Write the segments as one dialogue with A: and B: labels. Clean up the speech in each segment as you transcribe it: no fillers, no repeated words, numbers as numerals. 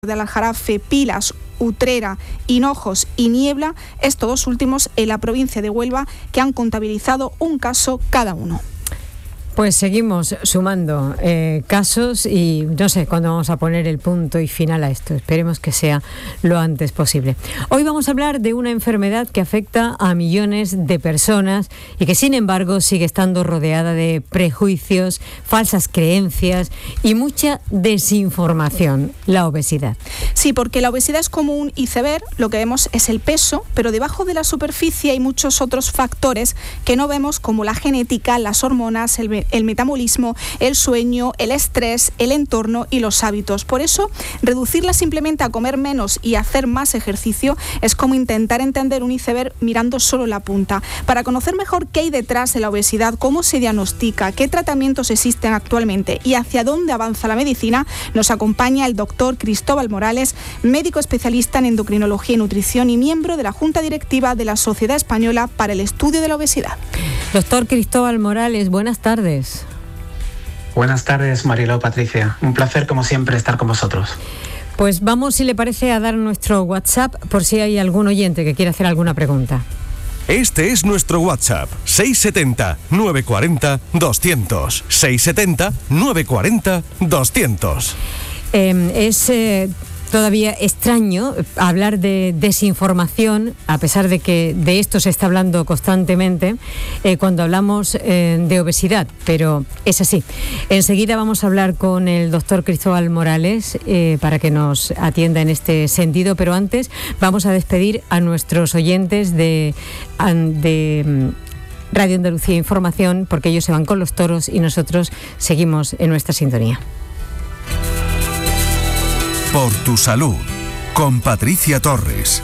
A: de Aljarafe, Pilas, Utrera, Hinojos y Niebla, estos dos últimos en la provincia de Huelva, que han contabilizado un caso cada uno.
B: Pues seguimos sumando casos y no sé cuándo vamos a poner el punto y final a esto. Esperemos que sea lo antes posible. Hoy vamos a hablar de una enfermedad que afecta a millones de personas y que sin embargo sigue estando rodeada de prejuicios, falsas creencias y mucha desinformación: la obesidad.
A: Sí, porque la obesidad es como un iceberg, lo que vemos es el peso, pero debajo de la superficie hay muchos otros factores que no vemos, como la genética, las hormonas, el metabolismo, el sueño, el estrés, el entorno y los hábitos. Por eso, reducirla simplemente a comer menos y hacer más ejercicio es como intentar entender un iceberg mirando solo la punta. Para conocer mejor qué hay detrás de la obesidad, cómo se diagnostica, qué tratamientos existen actualmente y hacia dónde avanza la medicina, nos acompaña el doctor Cristóbal Morales, médico especialista en endocrinología y nutrición y miembro de la Junta Directiva de la Sociedad Española para el Estudio de la Obesidad.
B: Doctor Cristóbal Morales, buenas tardes.
C: Buenas tardes, Mariló, Patricia. Un placer, como siempre, estar con vosotros.
B: Pues vamos, si le parece, a dar nuestro WhatsApp por si hay algún oyente que quiera hacer alguna pregunta.
D: Este es nuestro WhatsApp, 670-940-200. 670-940-200.
B: Es todavía extraño hablar de desinformación, a pesar de que de esto se está hablando constantemente cuando hablamos de obesidad, pero es así. Enseguida vamos a hablar con el doctor Cristóbal Morales para que nos atienda en este sentido, pero antes vamos a despedir a nuestros oyentes de Radio Andalucía Información, porque ellos se van con los toros y nosotros seguimos en nuestra sintonía.
D: Por tu salud, con Patricia Torres.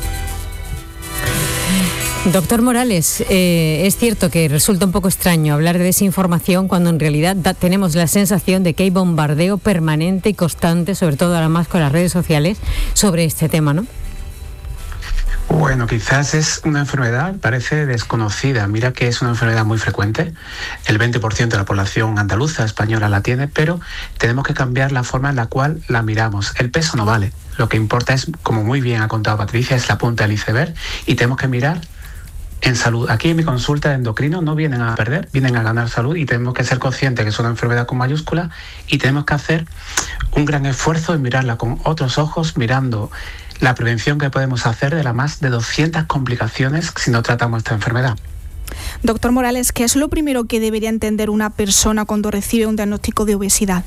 B: Doctor Morales, es cierto que resulta un poco extraño hablar de desinformación cuando en realidad tenemos la sensación de que hay bombardeo permanente y constante, sobre todo ahora más con las redes sociales, sobre este tema, ¿no?
C: Bueno, quizás es una enfermedad, parece desconocida. Mira que es una enfermedad muy frecuente. El 20% de la población andaluza, española, la tiene, pero tenemos que cambiar la forma en la cual la miramos. El peso no vale. Lo que importa es, como muy bien ha contado Patricia, es la punta del iceberg y tenemos que mirar en salud. Aquí en mi consulta de endocrino no vienen a perder, vienen a ganar salud y tenemos que ser conscientes que es una enfermedad con mayúscula y tenemos que hacer un gran esfuerzo en mirarla con otros ojos, mirando la prevención que podemos hacer de las más de 200 complicaciones si no tratamos esta enfermedad.
A: Doctor Morales, ¿qué es lo primero que debería entender una persona cuando recibe un diagnóstico de obesidad?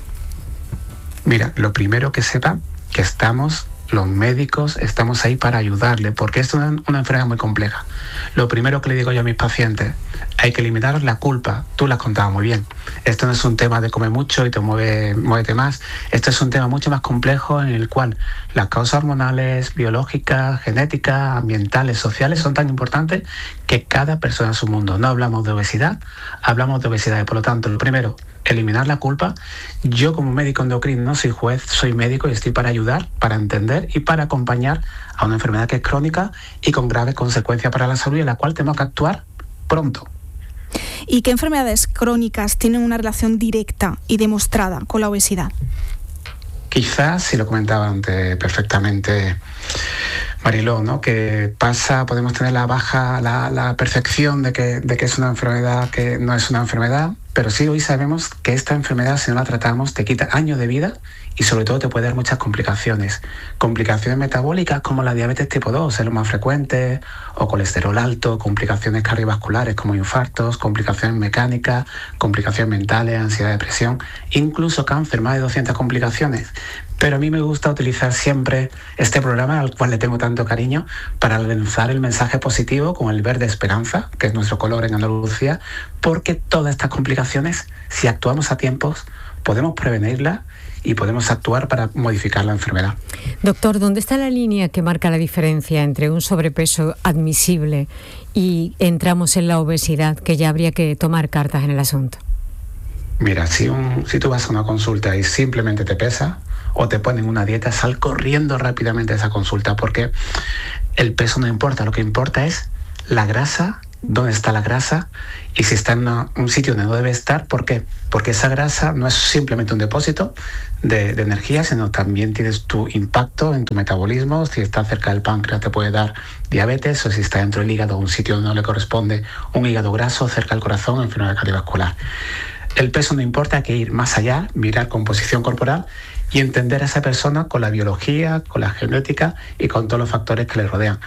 C: Mira, lo primero que sepa que los médicos estamos ahí para ayudarle, porque es una enfermedad muy compleja. Lo primero que le digo yo a mis pacientes, hay que eliminar la culpa. Tú la has contado muy bien. Esto no es un tema de comer mucho y te muévete más. Esto es un tema mucho más complejo en el cual las causas hormonales, biológicas, genéticas, ambientales, sociales son tan importantes que cada persona es su mundo. No hablamos de obesidad, hablamos de obesidad. Por lo tanto, lo primero, eliminar la culpa. Yo como médico endocrino no soy juez, soy médico y estoy para ayudar, para entender y para acompañar a una enfermedad que es crónica y con graves consecuencias para la salud y en la cual tenemos que actuar pronto.
A: ¿Y qué enfermedades crónicas tienen una relación directa y demostrada con la obesidad?
C: Quizás, si lo comentaba antes perfectamente Mariló, ¿no? Que podemos tener la percepción de que es una enfermedad que no es una enfermedad, pero sí hoy sabemos que esta enfermedad, si no la tratamos, te quita años de vida y sobre todo te puede dar muchas complicaciones. Complicaciones metabólicas como la diabetes tipo 2, es lo más frecuente, o colesterol alto, complicaciones cardiovasculares como infartos, complicaciones mecánicas, complicaciones mentales, ansiedad, depresión, incluso cáncer, más de 200 complicaciones. Pero a mí me gusta utilizar siempre este programa, al cual le tengo tanto cariño, para lanzar el mensaje positivo con el verde esperanza, que es nuestro color en Andalucía, porque todas estas complicaciones, si actuamos a tiempos, podemos prevenirlas y podemos actuar para modificar la enfermedad.
B: Doctor, ¿dónde está la línea que marca la diferencia entre un sobrepeso admisible y entramos en la obesidad, que ya habría que tomar cartas en el asunto?
C: Mira, si tú vas a una consulta y simplemente te pesa o te ponen una dieta, sal corriendo rápidamente a esa consulta, porque el peso no importa, lo que importa es la grasa dónde está la grasa y si está en un sitio donde no debe estar. ¿Por qué? Porque esa grasa no es simplemente un depósito de energía, sino también tienes tu impacto en tu metabolismo. Si está cerca del páncreas te puede dar diabetes, o si está dentro del hígado, un sitio donde no le corresponde, un hígado graso, cerca del corazón, enfermedad cardiovascular. El peso no importa, hay que ir más allá, mirar composición corporal y entender a esa persona con la biología, con la genética y con todos los factores que le rodean.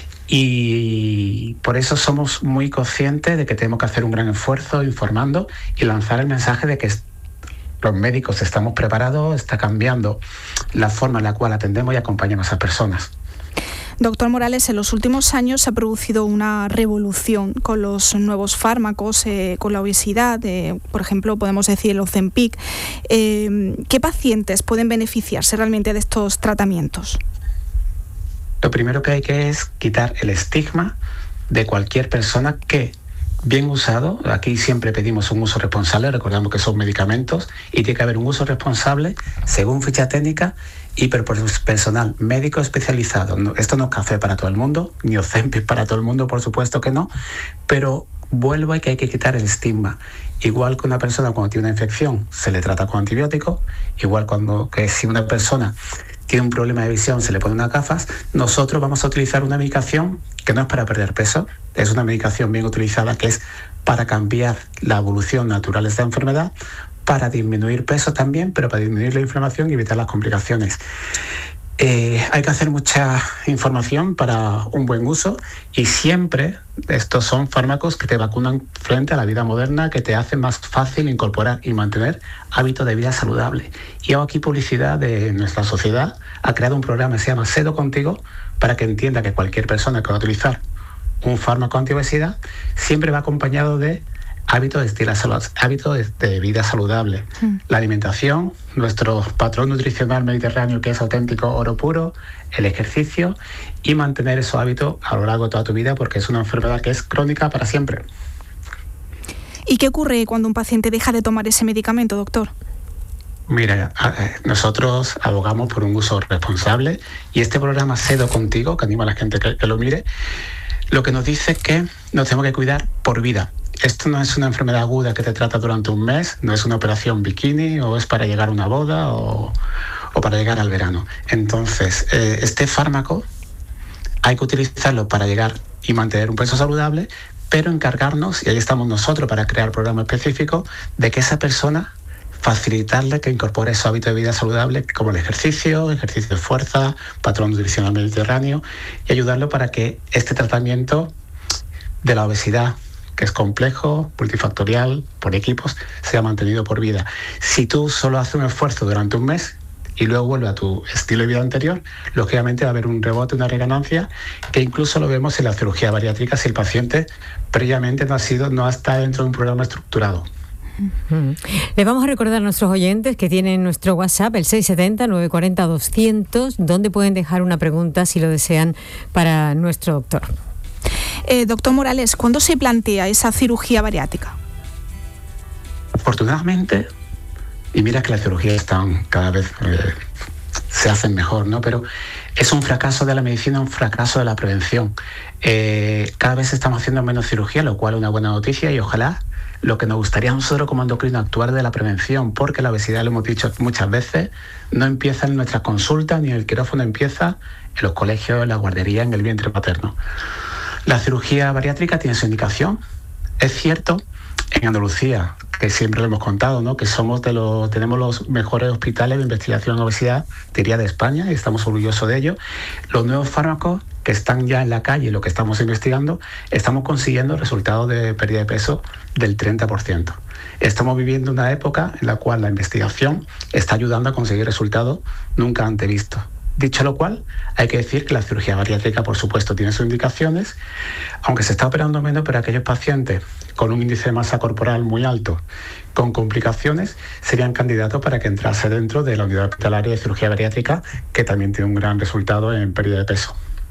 C: Y por eso somos muy conscientes de que tenemos que hacer un gran esfuerzo informando y lanzar el mensaje de que los médicos estamos preparados, está cambiando la forma en la cual atendemos y acompañamos a esas personas.
A: Doctor Morales, en los últimos años se ha producido una revolución con los nuevos fármacos, con la obesidad, por ejemplo, podemos decir el Ozempic. ¿Qué pacientes pueden beneficiarse realmente de estos tratamientos?
C: Lo primero que hay que es quitar el estigma de cualquier persona que, bien usado, aquí siempre pedimos un uso responsable, recordamos que son medicamentos y tiene que haber un uso responsable según ficha técnica y personal médico especializado. Esto no es café para todo el mundo, ni Ozempic para todo el mundo, por supuesto que no, pero vuelvo a que hay que quitar el estigma. Igual que una persona cuando tiene una infección se le trata con antibióticos, igual que si una persona tiene un problema de visión se le pone unas gafas, nosotros vamos a utilizar una medicación que no es para perder peso, es una medicación bien utilizada que es para cambiar la evolución natural de esta enfermedad, para disminuir peso también, pero para disminuir la inflamación y evitar las complicaciones. Hay que hacer mucha información para un buen uso y siempre estos son fármacos que te vacunan frente a la vida moderna, que te hacen más fácil incorporar y mantener hábitos de vida saludable. Y hago aquí publicidad de nuestra sociedad. Ha creado un programa que se llama Cedo Contigo para que entienda que cualquier persona que va a utilizar un fármaco antiobesidad siempre va acompañado de hábitos de vida saludable. La alimentación, nuestro patrón nutricional mediterráneo que es auténtico oro puro, el ejercicio y mantener esos hábitos a lo largo de toda tu vida porque es una enfermedad que es crónica para siempre.
A: ¿Y qué ocurre cuando un paciente deja de tomar ese medicamento, doctor?
C: Mira, nosotros abogamos por un uso responsable y este programa Cedo Contigo, que anima a la gente que lo mire, lo que nos dice es que nos tenemos que cuidar por vida. Esto no es una enfermedad aguda que te trata durante un mes, no es una operación bikini o es para llegar a una boda o para llegar al verano. Entonces, este fármaco hay que utilizarlo para llegar y mantener un peso saludable, pero encargarnos, y ahí estamos nosotros para crear programas específicos, de que esa persona facilitarle que incorpore esos hábitos de vida saludable como el ejercicio de fuerza, patrón nutricional mediterráneo y ayudarlo para que este tratamiento de la obesidad, que es complejo, multifactorial, por equipos, sea mantenido por vida. Si tú solo haces un esfuerzo durante un mes y luego vuelves a tu estilo de vida anterior, lógicamente va a haber un rebote, una reganancia, que incluso lo vemos en la cirugía bariátrica si el paciente previamente no está dentro de un programa estructurado.
B: Le vamos a recordar a nuestros oyentes que tienen nuestro WhatsApp, el 670-940-200, donde pueden dejar una pregunta si lo desean para nuestro doctor.
A: Doctor Morales, ¿cuándo se plantea esa cirugía bariátrica?
C: Afortunadamente, y mira que las cirugías están cada vez se hacen mejor, ¿no? Pero es un fracaso de la medicina, un fracaso de la prevención. Cada vez estamos haciendo menos cirugía, lo cual es una buena noticia y ojalá lo que nos gustaría a nosotros como endocrino actuar de la prevención, porque la obesidad, lo hemos dicho muchas veces, no empieza en nuestras consultas ni en el quirófano, empieza en los colegios, en la guardería, en el vientre materno. La cirugía bariátrica tiene su indicación. Es cierto, en Andalucía, que siempre lo hemos contado, ¿no?, que tenemos los mejores hospitales de investigación en obesidad, diría, de España, y estamos orgullosos de ello. Los nuevos fármacos que están ya en la calle, lo que estamos investigando, estamos consiguiendo resultados de pérdida de peso del 30%. Estamos viviendo una época en la cual la investigación está ayudando a conseguir resultados nunca antes vistos. Dicho lo cual, hay que decir que la cirugía bariátrica, por supuesto, tiene sus indicaciones, aunque se está operando menos, pero aquellos pacientes con un índice de masa corporal muy alto, con complicaciones, serían candidatos para que entrase dentro de la unidad hospitalaria de cirugía bariátrica, que también tiene un gran resultado en pérdida de peso.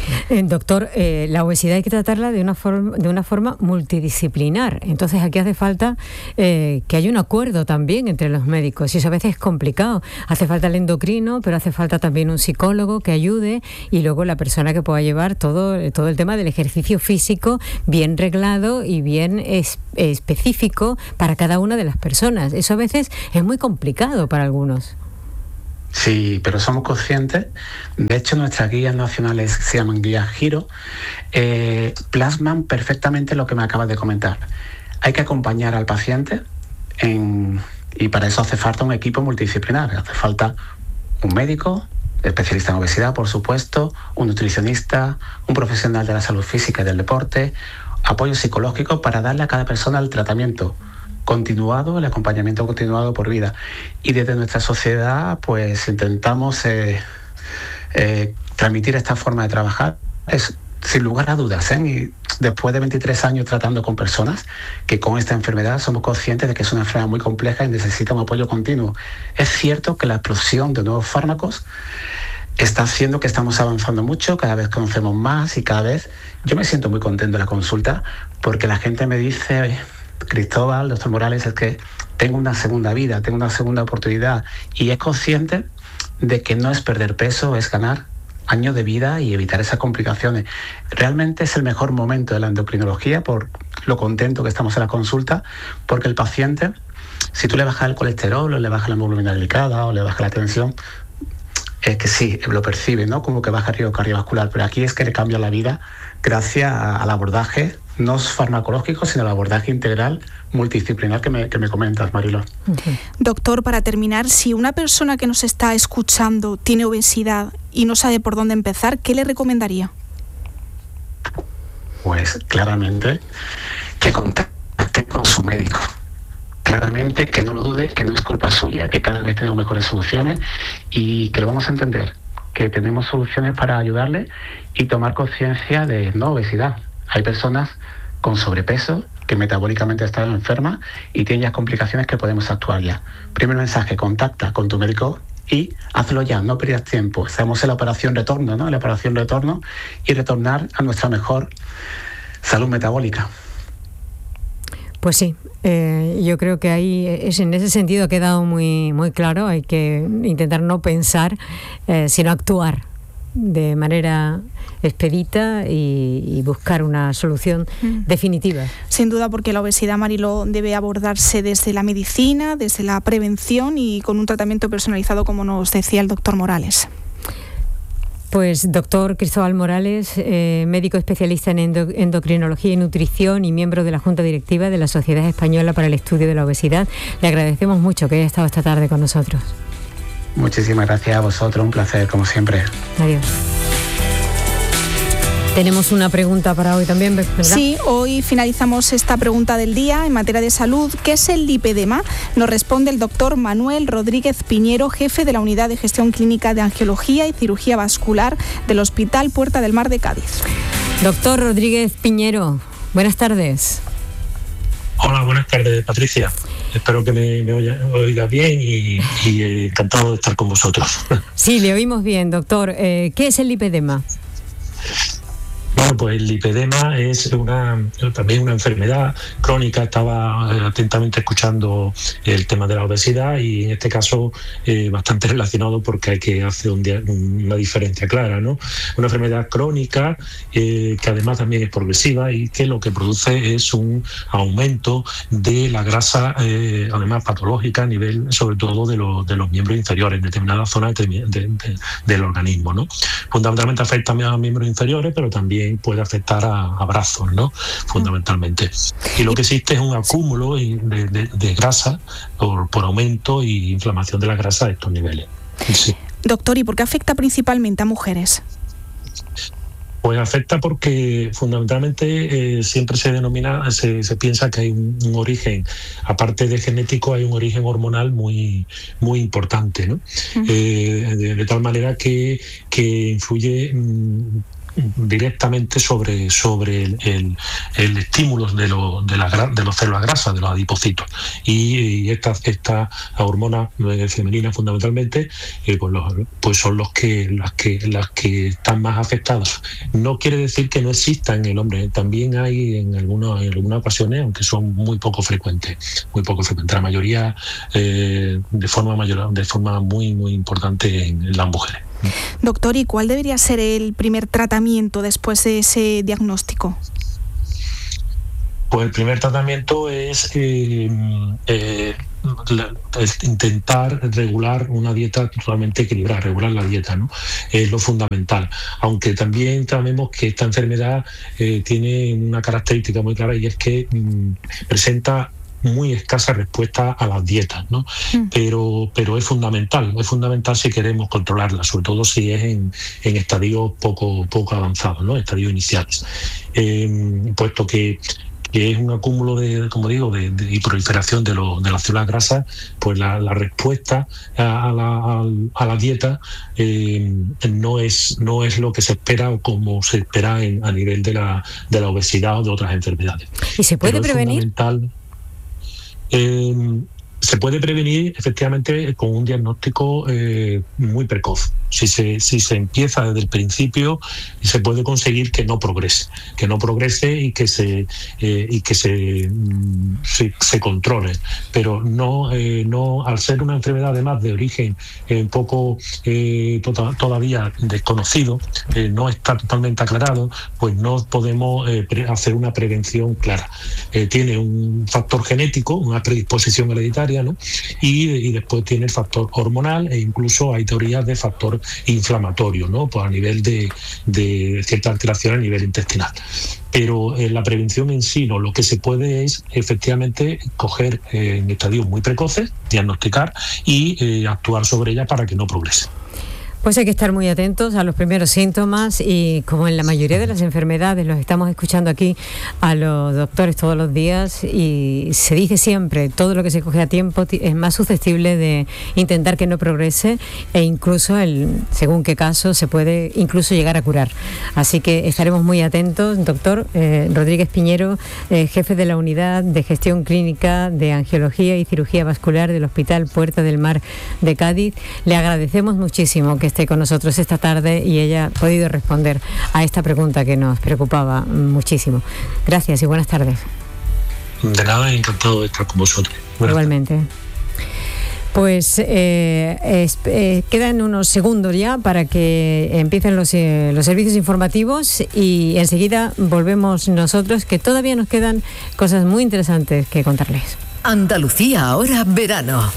B: Doctor, la obesidad hay que tratarla de una forma multidisciplinar. Entonces aquí hace falta que haya un acuerdo también entre los médicos. Y eso a veces es complicado. Hace falta el endocrino, pero hace falta también un psicólogo que ayude y luego la persona que pueda llevar todo el tema del ejercicio físico bien reglado y bien específico para cada una de las personas. Eso a veces es muy complicado para algunos.
C: Sí, pero somos conscientes. De hecho, nuestras guías nacionales se llaman guías Giro, plasman perfectamente lo que me acabas de comentar. Hay que acompañar al paciente y para eso hace falta un equipo multidisciplinar. Hace falta un médico, especialista en obesidad, por supuesto, un nutricionista, un profesional de la salud física y del deporte, apoyo psicológico para darle a cada persona el tratamiento continuado, el acompañamiento continuado por vida. Y desde nuestra sociedad, pues intentamos transmitir esta forma de trabajar. Es sin lugar a dudas, y después de 23 años tratando con personas que con esta enfermedad somos conscientes de que es una enfermedad muy compleja y necesita un apoyo continuo. Es cierto que la explosión de nuevos fármacos está haciendo que estamos avanzando mucho, cada vez conocemos más y cada vez yo me siento muy contento en la consulta porque la gente me dice: Cristóbal, doctor Morales, es que tengo una segunda vida, tengo una segunda oportunidad, y es consciente de que no es perder peso, es ganar años de vida y evitar esas complicaciones. Realmente es el mejor momento de la endocrinología por lo contento que estamos en la consulta, porque el paciente, si tú le bajas el colesterol o le bajas la hemoglobina glicada o le bajas la tensión, es que sí, lo percibe, ¿no? Como que baja el riesgo cardiovascular, pero aquí es que le cambia la vida gracias al abordaje no farmacológico, sino al abordaje integral multidisciplinar que me comentas, Mariló.
A: Doctor, para terminar, si una persona que nos está escuchando tiene obesidad y no sabe por dónde empezar, ¿qué le recomendaría?
C: Pues claramente que contacte con su médico. Claramente que no lo dude, que no es culpa suya, que cada vez tenemos mejores soluciones y que lo vamos a entender, que tenemos soluciones para ayudarle y tomar conciencia de no obesidad. Hay personas con sobrepeso que metabólicamente están enfermas y tienen ya complicaciones que podemos actuar ya. Primer mensaje: contacta con tu médico y hazlo ya, no pierdas tiempo. Estamos en la operación retorno, ¿no? En la operación retorno y retornar a nuestra mejor salud metabólica.
B: Pues sí, yo creo que ahí en ese sentido ha quedado muy, muy claro. Hay que intentar no pensar, sino actuar de manera expedita y buscar una solución definitiva.
A: Sin duda, porque la obesidad, Mariló, debe abordarse desde la medicina, desde la prevención y con un tratamiento personalizado, como nos decía el doctor Morales.
B: Pues doctor Cristóbal Morales, médico especialista en endocrinología y nutrición y miembro de la Junta Directiva de la Sociedad Española para el Estudio de la Obesidad, le agradecemos mucho que haya estado esta tarde con nosotros.
C: Muchísimas gracias a vosotros, un placer como siempre.
B: Adiós. Tenemos una pregunta para hoy también, ¿verdad?
A: Sí, hoy finalizamos esta pregunta del día en materia de salud. ¿Qué es el lipedema? Nos responde el doctor Manuel Rodríguez Piñero, jefe de la Unidad de Gestión Clínica de Angiología y Cirugía Vascular del Hospital Puerta del Mar de Cádiz.
B: Doctor Rodríguez Piñero, buenas tardes.
E: Hola, buenas tardes, Patricia. Espero que me oiga bien y encantado de estar con vosotros.
B: Sí, le oímos bien, doctor. ¿Qué es el lipedema?
E: Bueno, pues el lipedema es también una enfermedad crónica. Estaba atentamente escuchando el tema de la obesidad y en este caso bastante relacionado porque hay que hacer una diferencia clara, ¿no? Una enfermedad crónica que además también es progresiva y que lo que produce es un aumento de la grasa, además patológica a nivel sobre todo de los miembros inferiores, en determinadas zonas del organismo, ¿no? Fundamentalmente afecta a los miembros inferiores, pero también puede afectar a brazos, ¿no? Fundamentalmente. Y lo que existe es un acúmulo de grasa por aumento y inflamación de la grasa a estos niveles. Sí.
A: Doctor, ¿y por qué afecta principalmente a mujeres?
E: Pues afecta porque fundamentalmente siempre se piensa que hay un origen, aparte de genético, hay un origen hormonal muy, muy importante, ¿no? De tal manera que influye directamente sobre el estímulo de los células grasas, de los adipocitos. Y esta hormona femenina fundamentalmente pues son las que están más afectadas. No quiere decir que no exista en el hombre, también hay en algunas ocasiones, aunque son muy poco frecuentes. La mayoría de forma muy muy importante en las mujeres.
A: Doctor, ¿y cuál debería ser el primer tratamiento después de ese diagnóstico?
E: Pues el primer tratamiento es intentar regular una dieta totalmente equilibrada, regular la dieta, ¿no? Es lo fundamental. Aunque también sabemos que esta enfermedad tiene una característica muy clara, y es que presenta muy escasa respuesta a las dietas, ¿no? Pero es fundamental si queremos controlarla, sobre todo si es en estadios poco avanzados, ¿no? Estadios iniciales. Puesto que es un acúmulo de proliferación de las células grasas, pues la respuesta a la dieta no es lo que se espera o como se espera a nivel de la obesidad o de otras enfermedades.
B: ¿Y se puede prevenir?
E: Se puede prevenir efectivamente con un diagnóstico muy precoz. Si se empieza desde el principio, se puede conseguir que no progrese y que se controle. Pero no al ser una enfermedad además de origen poco todavía desconocido, no está totalmente aclarado, pues no podemos hacer una prevención clara. Tiene un factor genético, una predisposición hereditaria, ¿no? Y después tiene el factor hormonal, e incluso hay teorías de factor inflamatorio, ¿no? Pues a nivel de cierta alteración a nivel intestinal. Pero la prevención en sí, ¿no? Lo que se puede es efectivamente coger en estadios muy precoces, diagnosticar y actuar sobre ella para que no progrese.
B: Pues hay que estar muy atentos a los primeros síntomas, y como en la mayoría de las enfermedades, los estamos escuchando aquí a los doctores todos los días, y se dice siempre, todo lo que se coge a tiempo es más susceptible de intentar que no progrese, e incluso según qué caso se puede incluso llegar a curar. Así que estaremos muy atentos. Doctor Rodríguez Piñero, jefe de la Unidad de Gestión Clínica de Angiología y Cirugía Vascular del Hospital Puerta del Mar de Cádiz, le agradecemos muchísimo que esté con nosotros esta tarde y haya podido responder a esta pregunta que nos preocupaba muchísimo. Gracias y buenas tardes.
E: De nada, encantado de estar con vosotros.
B: Igualmente. Pues quedan unos segundos ya para que empiecen los servicios informativos, y enseguida volvemos nosotros, que todavía nos quedan cosas muy interesantes que contarles.
F: Andalucía ahora verano.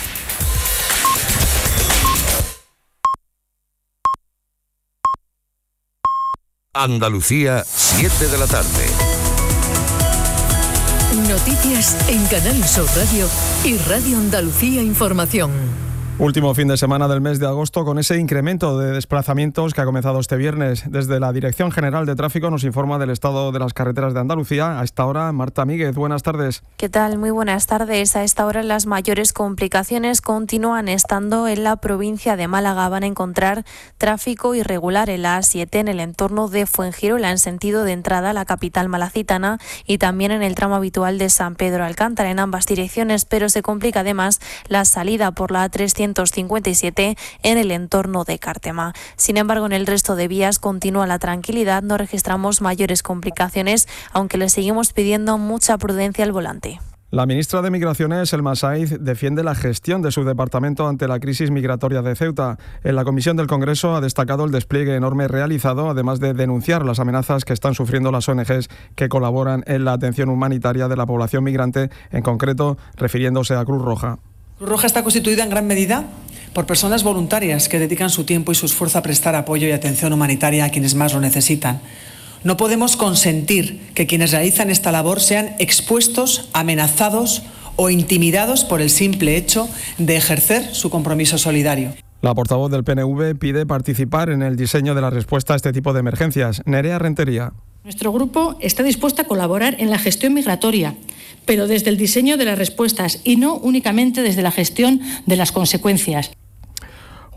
D: Andalucía, 7 de la tarde.
F: Noticias en Canal Sur Radio y Radio Andalucía Información.
G: Último fin de semana del mes de agosto, con ese incremento de desplazamientos que ha comenzado este viernes. Desde la Dirección General de Tráfico nos informa del estado de las carreteras de Andalucía. A esta hora, Marta Míguez, buenas tardes.
H: ¿Qué tal? Muy buenas tardes. A esta hora las mayores complicaciones continúan estando en la provincia de Málaga. Van a encontrar tráfico irregular en la A7 en el entorno de Fuengirola, en sentido de entrada a la capital malacitana, y también en el tramo habitual de San Pedro Alcántara, en ambas direcciones, pero se complica además la salida por la A357 en el entorno de Cártema. Sin embargo, en el resto de vías continúa la tranquilidad, no registramos mayores complicaciones, aunque le seguimos pidiendo mucha prudencia al volante.
G: La ministra de Migraciones, Elma Saiz, defiende la gestión de su departamento ante la crisis migratoria de Ceuta. En la comisión del Congreso ha destacado el despliegue enorme realizado, además de denunciar las amenazas que están sufriendo las ONGs que colaboran en la atención humanitaria de la población migrante, en concreto refiriéndose a Cruz Roja.
I: Cruz Roja está constituida en gran medida por personas voluntarias que dedican su tiempo y su esfuerzo a prestar apoyo y atención humanitaria a quienes más lo necesitan. No podemos consentir que quienes realizan esta labor sean expuestos, amenazados o intimidados por el simple hecho de ejercer su compromiso solidario.
G: La portavoz del PNV pide participar en el diseño de la respuesta a este tipo de emergencias. Nerea Rentería.
J: Nuestro grupo está dispuesto a colaborar en la gestión migratoria, pero desde el diseño de las respuestas y no únicamente desde la gestión de las consecuencias.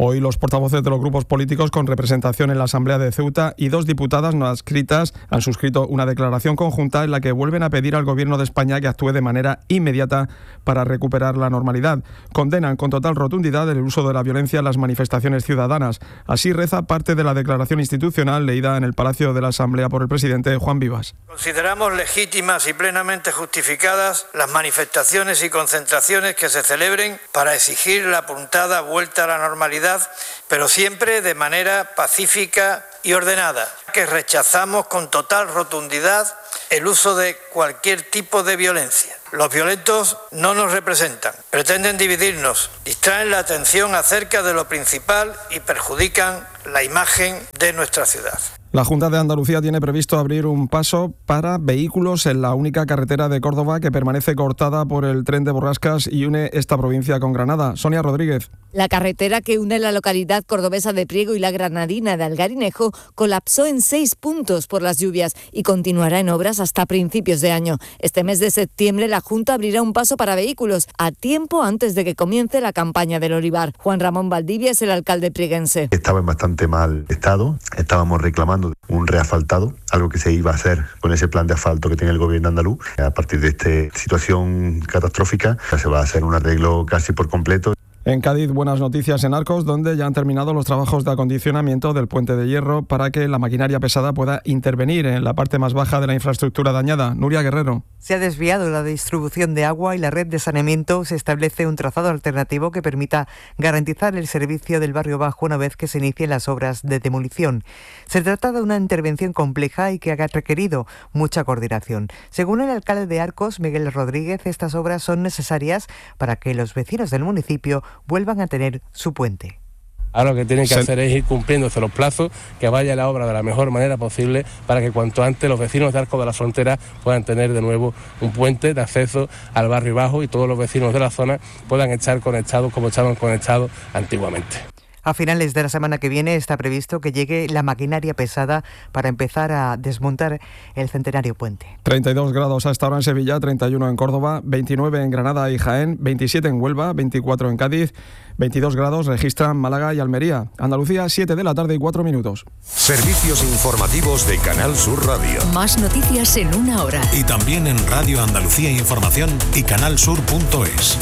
G: Hoy los portavoces de los grupos políticos con representación en la Asamblea de Ceuta y 2 diputadas no adscritas han suscrito una declaración conjunta en la que vuelven a pedir al Gobierno de España que actúe de manera inmediata para recuperar la normalidad. Condenan con total rotundidad el uso de la violencia en las manifestaciones ciudadanas. Así reza parte de la declaración institucional leída en el Palacio de la Asamblea por el presidente Juan Vivas.
K: Consideramos legítimas y plenamente justificadas las manifestaciones y concentraciones que se celebren para exigir la apuntada vuelta a la normalidad, pero siempre de manera pacífica y ordenada, que rechazamos con total rotundidad el uso de cualquier tipo de violencia. Los violentos no nos representan, pretenden dividirnos, distraen la atención acerca de lo principal y perjudican la imagen de nuestra ciudad.
G: La Junta de Andalucía tiene previsto abrir un paso para vehículos en la única carretera de Córdoba que permanece cortada por el tren de borrascas y une esta provincia con Granada. Sonia Rodríguez.
L: La carretera que une la localidad cordobesa de Priego y la granadina de Algarinejo colapsó en 6 puntos por las lluvias y continuará en obras hasta principios de año. Este mes de septiembre la Junta abrirá un paso para vehículos a tiempo antes de que comience la campaña del olivar. Juan Ramón Valdivia es el alcalde prieguense.
M: Estaba en bastante mal estado, estábamos reclamando un reasfaltado, algo que se iba a hacer con ese plan de asfalto que tiene el gobierno andaluz. A partir de esta situación catastrófica se va a hacer un arreglo casi por completo.
G: En Cádiz, buenas noticias en Arcos, donde ya han terminado los trabajos de acondicionamiento del puente de hierro para que la maquinaria pesada pueda intervenir en la parte más baja de la infraestructura dañada. Nuria Guerrero.
N: Se ha desviado la distribución de agua y la red de saneamiento. Se establece un trazado alternativo que permita garantizar el servicio del barrio bajo una vez que se inicien las obras de demolición. Se trata de una intervención compleja y que ha requerido mucha coordinación. Según el alcalde de Arcos, Miguel Rodríguez, estas obras son necesarias para que los vecinos del municipio vuelvan a tener su puente.
O: Ahora lo que tienen que hacer es ir cumpliéndose los plazos, que vaya la obra de la mejor manera posible para que cuanto antes los vecinos de Arcos de la Frontera puedan tener de nuevo un puente de acceso al barrio bajo y todos los vecinos de la zona puedan estar conectados como estaban conectados antiguamente.
N: A finales de la semana que viene está previsto que llegue la maquinaria pesada para empezar a desmontar el centenario puente.
G: 32 grados a esta hora en Sevilla, 31 en Córdoba, 29 en Granada y Jaén, 27 en Huelva, 24 en Cádiz, 22 grados registran Málaga y Almería. Andalucía, 7 de la tarde y 4 minutos.
P: Servicios informativos de Canal Sur Radio.
F: Más noticias en una hora.
P: Y también en Radio Andalucía Información y canalsur.es.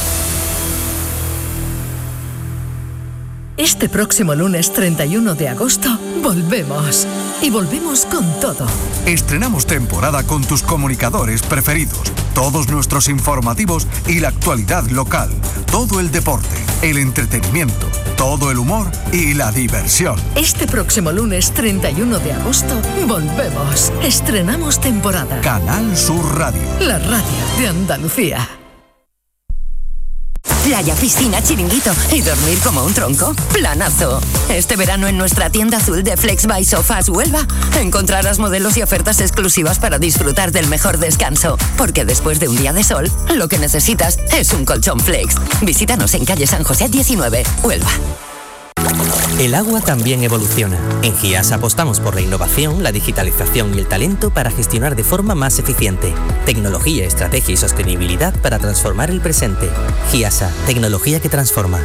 F: Este próximo lunes 31 de agosto volvemos. Y volvemos con todo.
D: Estrenamos temporada con tus comunicadores preferidos, todos nuestros informativos y la actualidad local, todo el deporte, el entretenimiento, todo el humor y la diversión.
F: Este próximo lunes 31 de agosto volvemos. Estrenamos temporada.
D: Canal Sur Radio.
F: La radio de Andalucía.
Q: Playa, piscina, chiringuito y dormir como un tronco. Planazo. Este verano en nuestra tienda azul de Flex by Sofás Huelva encontrarás modelos y ofertas exclusivas para disfrutar del mejor descanso. Porque después de un día de sol, lo que necesitas es un colchón Flex. Visítanos en calle San José 19, Huelva.
R: El agua también evoluciona. En GIAS apostamos por la innovación, la digitalización y el talento para gestionar de forma más eficiente. Tecnología, estrategia y sostenibilidad para transformar el presente. GIASA, tecnología que transforma.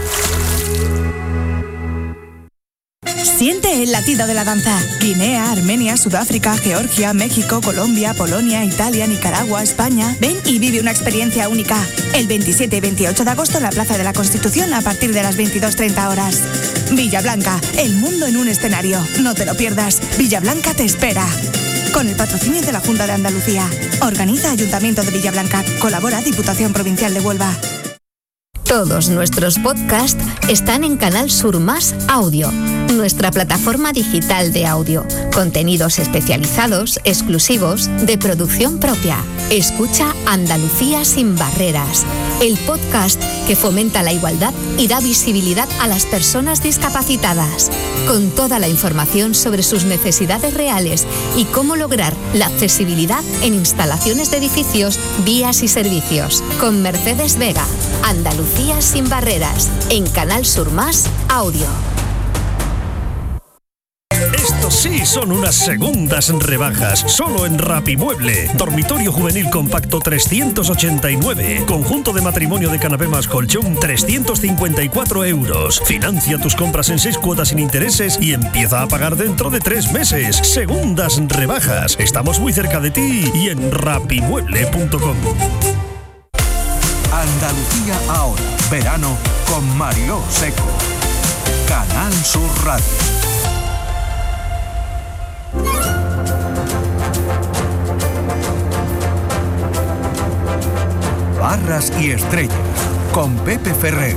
S: Siente el latido de la danza. Guinea, Armenia, Sudáfrica, Georgia, México, Colombia, Polonia, Italia, Nicaragua, España. Ven y vive una experiencia única. El 27 y 28 de agosto en la Plaza de la Constitución a partir de las 22:30 horas. Villablanca, el mundo en un escenario. No te lo pierdas. Villablanca te espera. Con el patrocinio de la Junta de Andalucía. Organiza Ayuntamiento de Villablanca. Colabora Diputación Provincial de Huelva.
T: Todos nuestros podcasts están en Canal Sur Más Audio, nuestra plataforma digital de audio. Contenidos especializados, exclusivos, de producción propia. Escucha Andalucía sin barreras, el podcast que fomenta la igualdad y da visibilidad a las personas discapacitadas, con toda la información sobre sus necesidades reales y cómo lograr la accesibilidad en instalaciones de edificios, vías y servicios. Con Mercedes Vega, Andalucía sin barreras, en Canal Sur Más Audio.
U: Estos sí son unas segundas rebajas. Solo en Rapimueble. Dormitorio juvenil compacto 389. Conjunto de matrimonio de canapé más colchón 354 euros. Financia tus compras en 6 cuotas sin intereses y empieza a pagar dentro de 3 meses. Segundas rebajas. Estamos muy cerca de ti y en rapimueble.com.
D: Andalucía ahora. Verano con Mariló Seco. Canal Sur Radio. Barras y estrellas con Pepe Ferrer.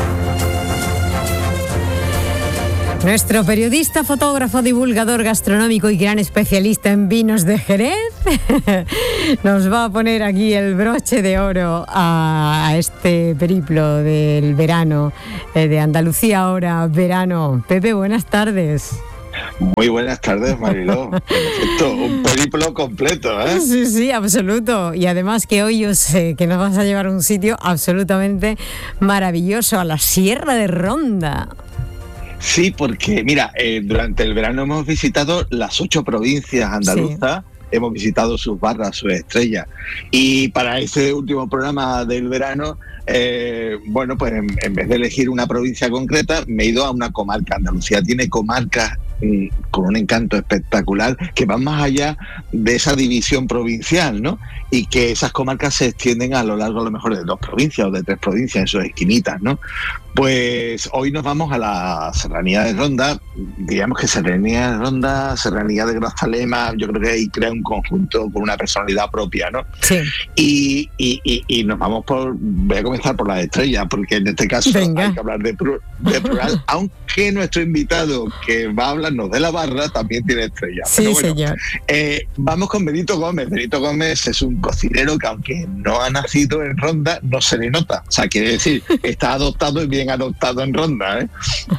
B: Nuestro periodista, fotógrafo, divulgador gastronómico y gran especialista en vinos de Jerez nos va a poner aquí el broche de oro a este periplo del verano, de Andalucía ahora, verano. Pepe, buenas tardes.
V: Muy buenas tardes, Mariló. En efecto, un periplo completo, ¿eh?
B: Sí, absoluto. Y además que hoy yo sé que nos vas a llevar a un sitio absolutamente maravilloso, a la Sierra de Ronda.
V: Sí, porque mira, durante el verano hemos visitado las 8 provincias andaluzas, hemos visitado sus barras, sus estrellas, y para ese último programa del verano, bueno, pues en vez de elegir una provincia concreta, me he ido a una comarca. Andalucía tiene comarcas con un encanto espectacular que van más allá de esa división provincial, ¿no? Y que esas comarcas se extienden a lo largo a lo mejor de 2 provincias o de 3 provincias en sus esquinitas, ¿no? Pues hoy nos vamos a la Serranía de Ronda, digamos que Serranía de Ronda, Serranía de Grazalema, yo creo que ahí crea un conjunto con una personalidad propia, ¿no?
B: Sí.
V: Y nos vamos voy a comenzar por la estrella, porque en este caso hay que hablar de plural, aunque nuestro invitado que va a hablarnos de la barra también tiene estrella.
B: Sí, pero bueno, señor.
V: Vamos con Benito Gómez. Benito Gómez es un cocinero que aunque no ha nacido en Ronda, no se le nota. O sea, quiere decir, está adoptado y bien adoptado en Ronda, ¿eh?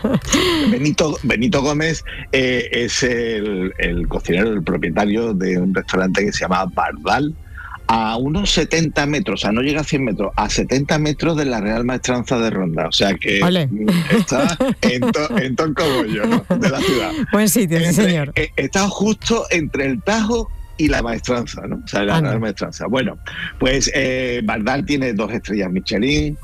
V: Benito Gómez es el cocinero, el propietario de un restaurante que se llama Bardal, a unos 70 metros, o sea, no llega a 100 metros, a 70 metros de la Real Maestranza de Ronda. O sea que está en Toncogollo, ¿no? De la ciudad.
B: Buen sitio, sí, señor.
V: Está justo entre el Tajo y la Maestranza, ¿no? O sea, la Real Maestranza. Bueno, pues Bardal tiene 2 estrellas Michelin.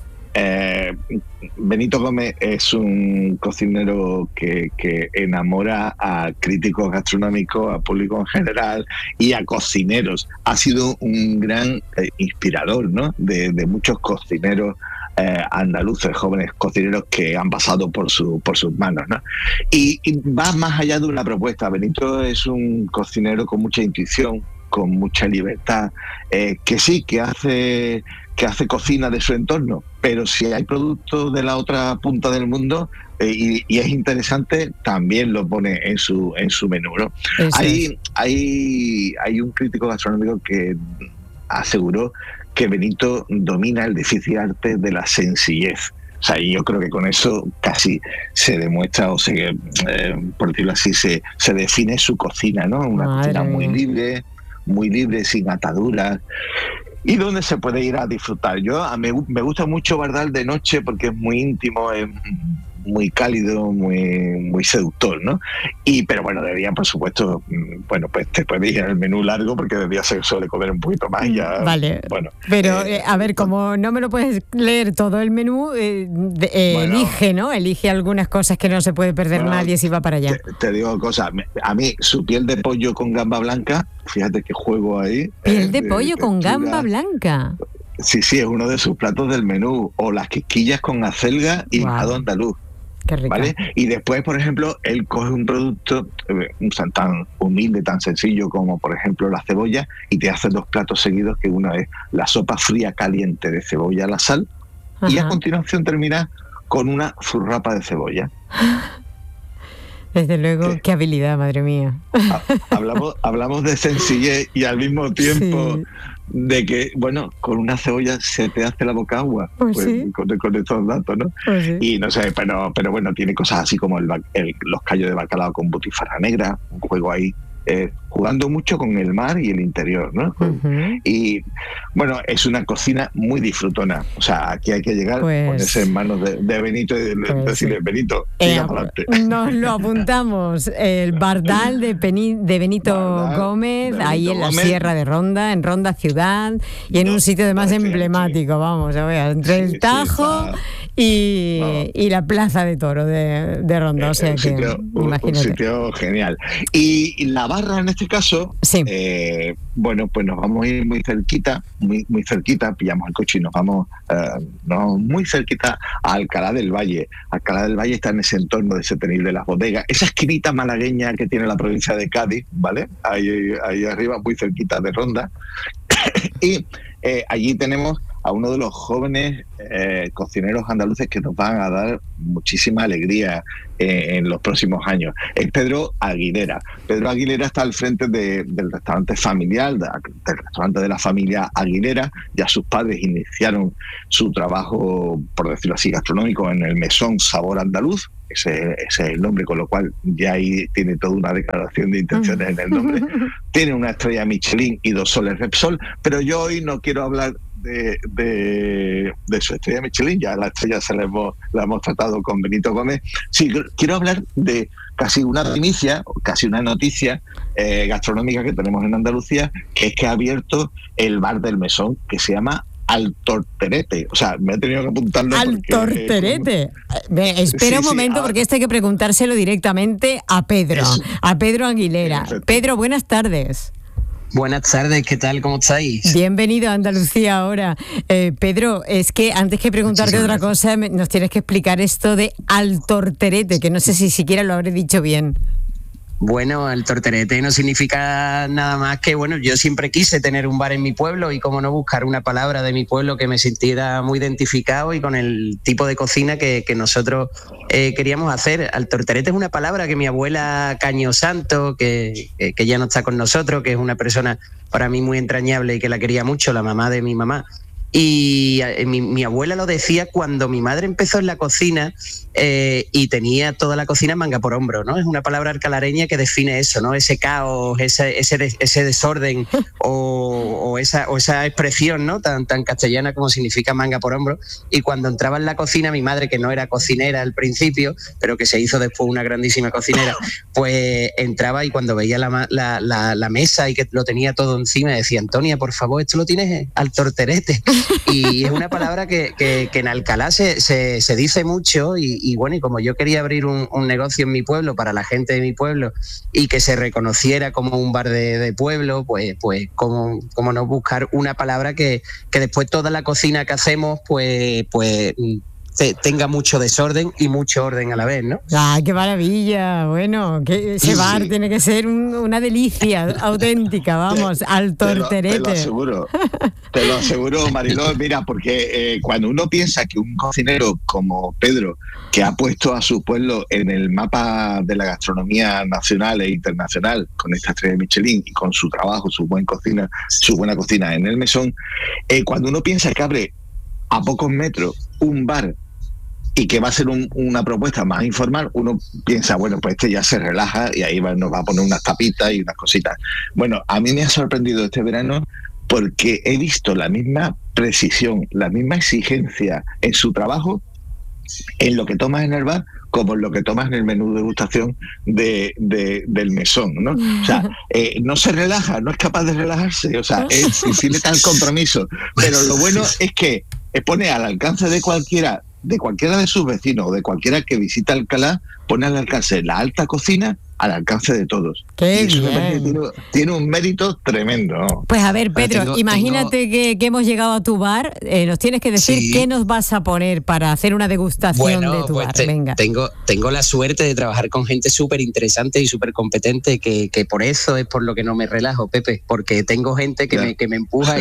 V: Benito Gómez es un cocinero que enamora a críticos gastronómicos, a público en general y a cocineros. Ha sido un gran inspirador, ¿no? de muchos cocineros andaluces, jóvenes cocineros que han pasado por sus manos, ¿no? Y va más allá de una propuesta. Benito es un cocinero con mucha intuición, con mucha libertad, que hace cocina de su entorno, pero si hay productos de la otra punta del mundo y es interesante, también lo pone en su menú, ¿no? Hay un crítico gastronómico que aseguró que Benito domina el difícil arte de la sencillez. O sea, y yo creo que con eso casi se demuestra, por decirlo así, se define su cocina, ¿no? Una cocina muy libre, sin ataduras, y donde se puede ir a disfrutar. Me gusta mucho Bardal de noche porque es muy íntimo, es muy cálido, muy seductor, ¿no? Pero bueno, de día, por supuesto, bueno, pues te puedes ir al menú largo porque de día se suele comer un poquito más y ya.
B: Vale, bueno. Pero, a ver, como no me lo puedes leer todo el menú, elige, ¿no? Elige algunas cosas que no se puede perder nadie si va para allá.
V: Te digo cosas. A mí, su piel de pollo con gamba blanca, fíjate qué juego ahí.
B: Piel de pollo con gamba blanca.
V: Sí, es uno de sus platos del menú. O las quisquillas con acelga y hígado andaluz.
B: Qué rico.
V: ¿Vale? Y después, por ejemplo, él coge un producto tan humilde, tan sencillo como, por ejemplo, la cebolla, y te hace 2 platos seguidos, que una es la sopa fría caliente de cebolla a la sal, y a continuación termina con una zurrapa de cebolla.
B: Desde luego, qué habilidad, madre mía.
V: Hablamos de sencillez y al mismo tiempo de que, bueno, con una cebolla se te hace la boca agua, pues con estos datos, ¿no? Y no sé, pero bueno, tiene cosas así como los callos de bacalao con butifarra negra, un juego ahí jugando mucho con el mar y el interior, ¿no? Y bueno, es una cocina muy disfrutona. O sea, aquí hay que llegar, ponerse en manos de Benito y decirle, Benito, siga para adelante.
B: Nos lo apuntamos. El Bardal de Benito Gómez, ahí en la Sierra de Ronda, en Ronda Ciudad, y en un sitio además emblemático, vamos, a ver, entre el Tajo y la Plaza de Toro de Ronda. O sea
V: un sitio genial. Y la barra en este caso, bueno, pues nos vamos a ir muy cerquita, pillamos el coche y nos vamos muy cerquita a Alcalá del Valle. Alcalá del Valle está en ese entorno de ese Tenil de las Bodegas, esa esquinita malagueña que tiene la provincia de Cádiz, ¿vale? Ahí arriba, muy cerquita de Ronda. Y allí tenemos a uno de los jóvenes cocineros andaluces que nos van a dar muchísima alegría en los próximos años. Es Pedro Aguilera. Pedro Aguilera está al frente del restaurante familiar, del restaurante de la familia Aguilera. Ya sus padres iniciaron su trabajo, por decirlo así, gastronómico en el Mesón Sabor Andaluz. Ese es el nombre, con lo cual ya ahí tiene toda una declaración de intenciones en el nombre. Tiene una estrella Michelin y 2 soles Repsol, pero yo hoy no quiero hablar de su estrella Michelin, ya la estrella la hemos tratado con Benito Gómez. Sí, quiero hablar de casi una primicia, casi una noticia gastronómica que tenemos en Andalucía, que es que ha abierto el bar del Mesón, que se llama Al Torterete. O sea, me he tenido que apuntarlo.
B: Al Torterete. Espera un momento, porque esto hay que preguntárselo directamente a Pedro Aguilera. Pedro, buenas tardes.
A: Buenas tardes, ¿qué tal? ¿Cómo estáis?
B: Bienvenido a Andalucía ahora. Pedro, es que antes que preguntarte otra cosa, nos tienes que explicar esto de Al Torterete, que no sé si siquiera lo habré dicho bien.
A: Bueno, el torterete no significa nada más que, bueno, yo siempre quise tener un bar en mi pueblo y cómo no buscar una palabra de mi pueblo que me sintiera muy identificado y con el tipo de cocina que nosotros queríamos hacer. Al torterete es una palabra que mi abuela Caño Santo, que ya no está con nosotros, que es una persona para mí muy entrañable y que la quería mucho, la mamá de mi mamá. Y mi abuela lo decía cuando mi madre empezó en la cocina y tenía toda la cocina manga por hombro, ¿no? Es una palabra alcalareña que define eso, ¿no? Ese caos, ese desorden o esa expresión, ¿no? Tan castellana como significa manga por hombro. Y cuando entraba en la cocina, mi madre, que no era cocinera al principio, pero que se hizo después una grandísima cocinera, pues entraba y cuando veía la mesa y que lo tenía todo encima, decía: Antonia, por favor, esto lo tienes al torterete. Y es una palabra que en Alcalá se dice mucho y bueno, y como yo quería abrir un negocio en mi pueblo para la gente de mi pueblo y que se reconociera como un bar de pueblo, pues como no buscar una palabra que después toda la cocina que hacemos pues tenga mucho desorden y mucho orden a la vez, ¿no?
B: ¡Ah, qué maravilla! Bueno, que ese bar tiene que ser una delicia auténtica, vamos, Al Torterete.
V: Te lo aseguro, Mariló. Mira, porque cuando uno piensa que un cocinero como Pedro, que ha puesto a su pueblo en el mapa de la gastronomía nacional e internacional con esta estrella de Michelin y con su trabajo, su buena cocina en el Mesón, cuando uno piensa que abre a pocos metros un bar y que va a ser una propuesta más informal, uno piensa, bueno, pues este ya se relaja y ahí nos va a poner unas tapitas y unas cositas. Bueno, a mí me ha sorprendido este verano porque he visto la misma precisión, la misma exigencia en su trabajo, en lo que tomas en el bar, como en lo que tomas en el menú de degustación del Mesón, ¿no? O sea, no se relaja, no es capaz de relajarse, o sea, es sensible tal compromiso. Pero lo bueno es que pone al alcance de cualquiera de sus vecinos o de cualquiera que visita Alcalá, pone al alcance la alta cocina al alcance de todos.
B: ¡Qué
V: y eso
B: bien!
V: Tiene un mérito tremendo, ¿no?
B: Pues a ver, Pedro, imagínate que hemos llegado a tu bar, nos tienes que decir qué nos vas a poner para hacer una degustación de tu bar. Venga.
A: Tengo la suerte de trabajar con gente súper interesante y súper competente, que por eso es por lo que no me relajo, Pepe, porque tengo gente que me empuja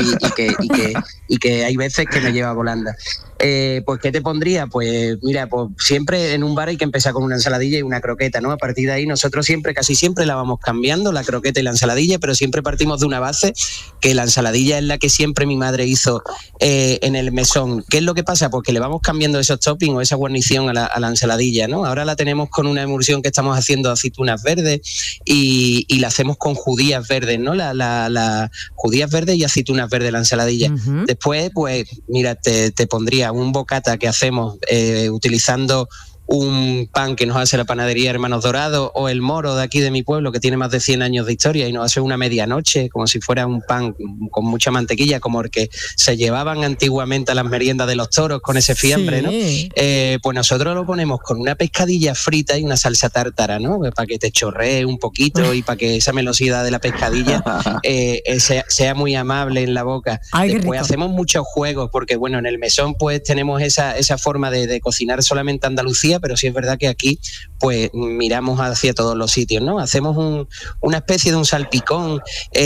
A: y que hay veces que me lleva volando. Pues ¿qué te pondría? Pues mira, pues siempre en un bar hay que empezar con una ensaladilla y una croqueta, ¿no? A partir de ahí nosotros casi siempre la vamos cambiando, la croqueta y la ensaladilla, pero siempre partimos de una base, que la ensaladilla es la que siempre mi madre hizo en el mesón. ¿Qué es lo que pasa? Pues que le vamos cambiando esos toppings o esa guarnición a la ensaladilla, ¿no? Ahora la tenemos con una emulsión que estamos haciendo de aceitunas verdes y la hacemos con judías verdes, ¿no? La judías verdes y aceitunas verdes la ensaladilla. Uh-huh. Después, pues mira, te pondría un bocata que hacemos utilizando un pan que nos hace la panadería Hermanos Dorados, o el moro de aquí de mi pueblo, que tiene más de 100 años de historia y nos hace una medianoche, como si fuera un pan con mucha mantequilla, como el que se llevaban antiguamente a las meriendas de los toros con ese fiambre, sí, ¿no? Pues nosotros lo ponemos con una pescadilla frita y una salsa tártara, ¿no? Para que te chorree un poquito y para que esa melosidad de la pescadilla sea muy amable en la boca. Ay, después hacemos muchos juegos, porque bueno, en el mesón pues tenemos esa forma de cocinar solamente Andalucía, pero sí es verdad que aquí pues miramos hacia todos los sitios, ¿no? Hacemos una especie de un salpicón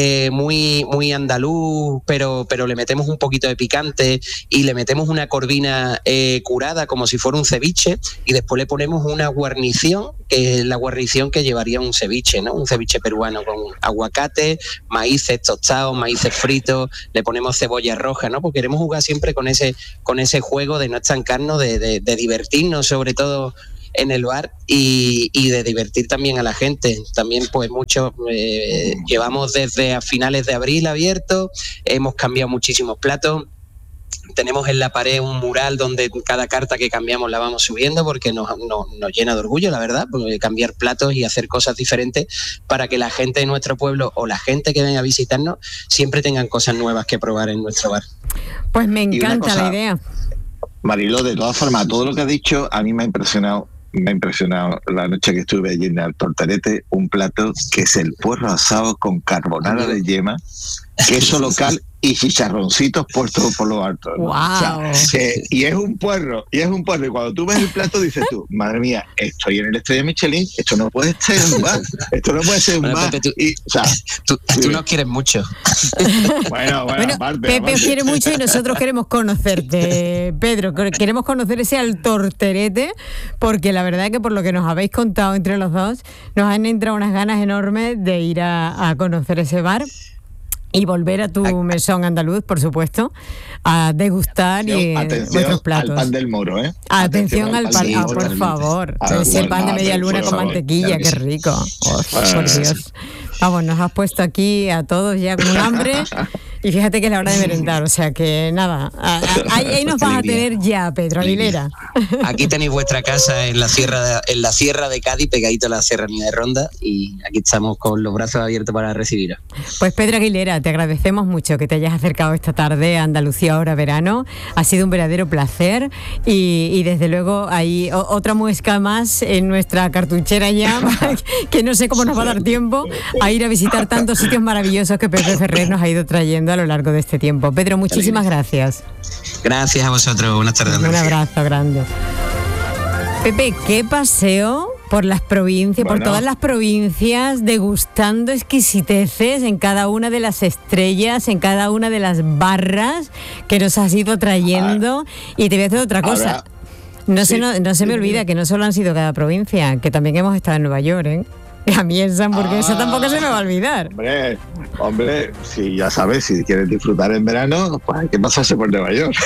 A: muy andaluz, pero le metemos un poquito de picante y le metemos una corvina curada como si fuera un ceviche, y después le ponemos una guarnición, que es la guarnición que llevaría un ceviche, ¿no? Un ceviche peruano con aguacate, maíces tostados, maíces fritos, le ponemos cebolla roja, ¿no? Porque queremos jugar siempre con ese juego de no estancarnos, de divertirnos sobre todo en el bar y de divertir también a la gente. También pues muchos llevamos desde a finales de abril abierto, hemos cambiado muchísimos platos. Tenemos en la pared un mural donde cada carta que cambiamos la vamos subiendo, porque nos llena de orgullo, la verdad, porque cambiar platos y hacer cosas diferentes para que la gente de nuestro pueblo o la gente que venga a visitarnos siempre tengan cosas nuevas que probar en nuestro bar.
B: Pues me encanta la idea.
V: Mariló, de todas formas, todo lo que ha dicho a mí me ha impresionado la noche que estuve allí en el Torterete, un plato que es el puerro asado con carbonara de yema, queso local y chicharroncitos puestos por lo alto.
B: Wow.
V: O sea, y es un puerro, y cuando tú ves el plato dices tú, madre mía, estoy en el Estrella Michelin, esto no puede ser un bar,
A: Pepe, tú nos quieres mucho.
V: Bueno,
B: Pepe os quiere mucho y nosotros queremos conocerte, Pedro, queremos conocer ese al Torterete, porque la verdad es que por lo que nos habéis contado entre los dos, nos han entrado unas ganas enormes de ir a conocer ese bar. Y volver a tu mesón andaluz, por supuesto, a degustar vuestros platos.
V: Al pan del moro, ¿eh?
B: Atención al pan, por favor. Ese pan de media luna con mantequilla, qué rico. Por Dios. Vamos, nos has puesto aquí a todos ya con un hambre. Y fíjate que es la hora de merendar, o sea que nada, ahí nos vas a tener ya, Pedro Aguilera.
A: Aquí tenéis vuestra casa en la sierra de Cádiz, pegadito a la serranía de Ronda, y aquí estamos con los brazos abiertos para recibiros.
B: Pues Pedro Aguilera, te agradecemos mucho que te hayas acercado esta tarde a Andalucía Ahora Verano. Ha sido un verdadero placer y desde luego hay otra muesca más en nuestra cartuchera ya, que no sé cómo nos va a dar tiempo a ir a visitar tantos sitios maravillosos que Pepe Ferrer nos ha ido trayendo a lo largo de este tiempo. Pedro, muchísimas gracias.
A: Gracias a vosotros, buenas tardes.
B: Un abrazo grande. Pepe, qué paseo por las provincias, por todas las provincias, degustando exquisiteces en cada una de las estrellas, en cada una de las barras que nos has ido trayendo. Y te voy a decir otra cosa. No se me olvida que no solo han sido cada provincia, que también hemos estado en Nueva York, ¿eh? A mí esa hamburguesa tampoco se me va a olvidar.
V: Hombre, si ya sabes, si quieres disfrutar en verano, pues hay que pasarse por Nueva York.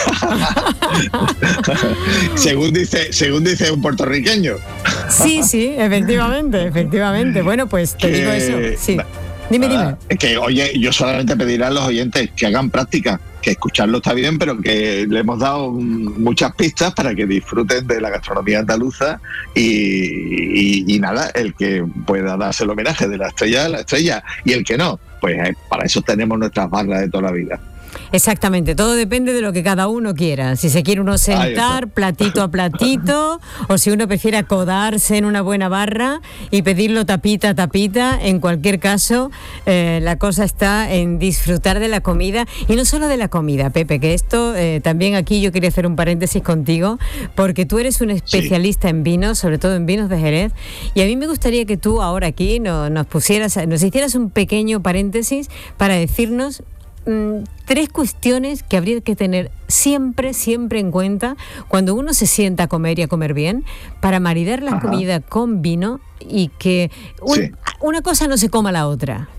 V: según dice un puertorriqueño.
B: Sí, efectivamente. Bueno, pues te digo eso. Sí. Dime.
V: Es que, oye, yo solamente pediré a los oyentes que hagan práctica, que escucharlo está bien, pero que le hemos dado muchas pistas para que disfruten de la gastronomía andaluza y nada, el que pueda darse el homenaje de la estrella, y el que no, pues para eso tenemos nuestras barras de toda la vida.
B: Exactamente, todo depende de lo que cada uno quiera. Si se quiere uno sentar platito a platito, o si uno prefiere acodarse en una buena barra y pedirlo tapita a tapita. En cualquier caso, la cosa está en disfrutar de la comida, y no solo de la comida, Pepe, que esto también aquí yo quería hacer un paréntesis contigo, porque tú eres un especialista en vinos, sobre todo en vinos de Jerez, y a mí me gustaría que tú ahora aquí nos hicieras un pequeño paréntesis para decirnos 3 cuestiones que habría que tener siempre en cuenta cuando uno se sienta a comer y a comer bien, para maridar la comida con vino y que una cosa no se coma la otra.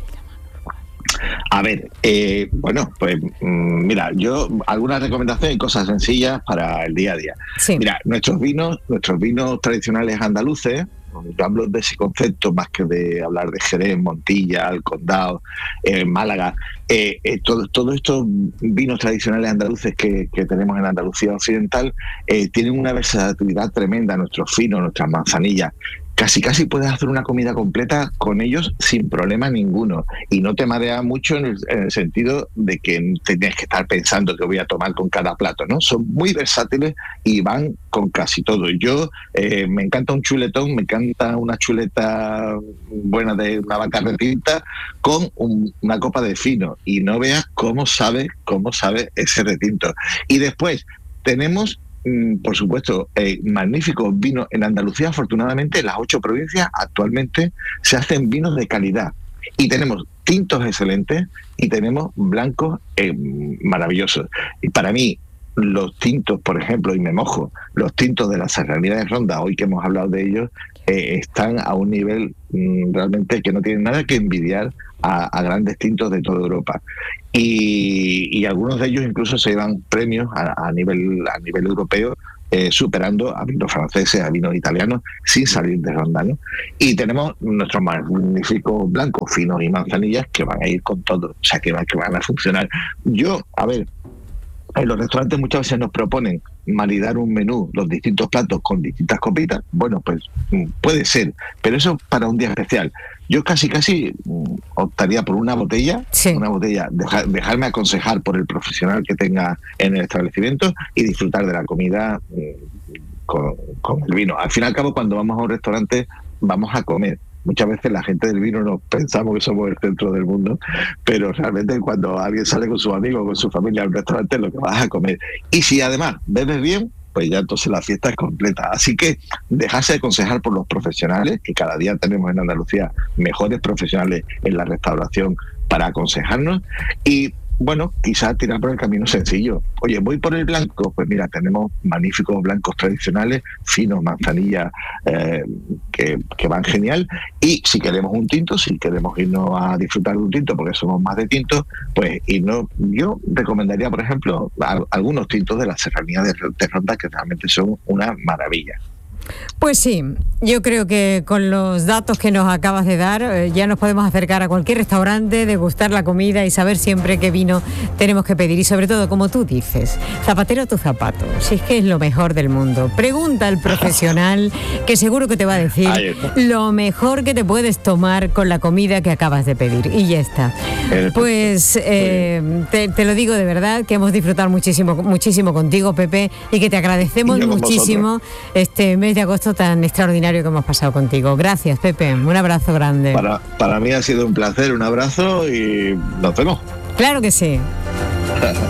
V: A ver, bueno, pues mira, yo algunas recomendaciones y cosas sencillas para el día a día.
B: Sí.
V: Mira, nuestros vinos tradicionales andaluces, yo hablo de ese concepto más que de hablar de Jerez, Montilla, El Condado, Málaga, todos estos vinos tradicionales andaluces que tenemos en Andalucía Occidental tienen una versatilidad tremenda. Nuestros finos, nuestras manzanillas, casi puedes hacer una comida completa con ellos sin problema ninguno, y no te marea mucho en el sentido de que tienes que estar pensando qué voy a tomar con cada plato, ¿no? Son muy versátiles y van con casi todo. Yo me encanta un chuletón, me encanta una chuleta buena de una vaca retinta con una copa de fino, y no veas cómo sabe ese retinto. Y después tenemos, por supuesto, magníficos vinos en Andalucía. Afortunadamente, en las 8 provincias actualmente se hacen vinos de calidad, y tenemos tintos excelentes y tenemos blancos maravillosos. Y para mí, los tintos, por ejemplo, y me mojo, los tintos de la Serranía de Ronda, hoy que hemos hablado de ellos, están a un nivel realmente que no tienen nada que envidiar a grandes tintos de toda Europa. Y algunos de ellos incluso se llevan premios a nivel europeo, superando a vinos franceses, a vinos italianos, sin salir de ronda, ¿no? Y tenemos nuestros magníficos blancos, finos y manzanillas que van a ir con todo, o sea, que van a funcionar. Yo, a ver, en los restaurantes muchas veces nos proponen maridar un menú, los distintos platos con distintas copitas. Bueno, pues puede ser, pero eso para un día especial. Yo casi optaría por una botella, dejarme aconsejar por el profesional que tenga en el establecimiento y disfrutar de la comida con el vino. Al fin y al cabo, cuando vamos a un restaurante, vamos a comer. Muchas veces la gente del vino nos pensamos que somos el centro del mundo, pero realmente cuando alguien sale con sus amigos, con su familia al restaurante, es lo que vas a comer. Y si además bebes bien, pues ya entonces la fiesta es completa. Así que dejarse aconsejar por los profesionales, que cada día tenemos en Andalucía mejores profesionales en la restauración para aconsejarnos, y bueno, quizás tirar por el camino sencillo. Oye, voy por el blanco, pues mira, tenemos magníficos blancos tradicionales, finos, manzanilla, que van genial. Y si queremos un tinto, si queremos irnos a disfrutar de un tinto, porque somos más de tinto, pues yo recomendaría, por ejemplo, algunos tintos de la Serranía de Ronda, que realmente son una maravilla.
B: Pues sí, yo creo que con los datos que nos acabas de dar ya nos podemos acercar a cualquier restaurante, degustar la comida y saber siempre qué vino tenemos que pedir. Y sobre todo, como tú dices, zapatero a tu zapato, si es que es lo mejor del mundo. Pregunta al profesional, que seguro que te va a decir lo mejor que te puedes tomar con la comida que acabas de pedir. Y ya está. Pues te lo digo de verdad, que hemos disfrutado muchísimo contigo, Pepe, y que te agradecemos muchísimo este mes de agosto tan extraordinario que hemos pasado contigo. Gracias, Pepe. Un abrazo grande.
V: Para mí ha sido un placer, un abrazo y nos vemos.
B: Claro que sí.